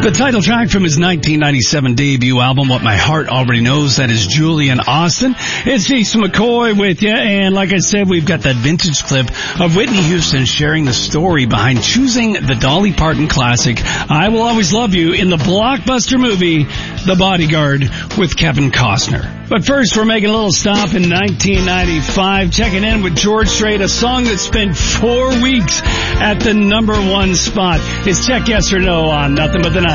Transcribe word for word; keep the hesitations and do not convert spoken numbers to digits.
The title track from his nineteen ninety-seven debut album, What My Heart Already Knows, that is Julian Austin. It's Jason McCoy with you, and like I said, we've got that vintage clip of Whitney Houston sharing the story behind choosing the Dolly Parton classic, I Will Always Love You, in the blockbuster movie, The Bodyguard, with Kevin Costner. But first, we're making a little stop in nineteen ninety-five, checking in with George Strait, a song that spent four weeks at the number one spot. It's Check Yes or No on Nothing But the Night.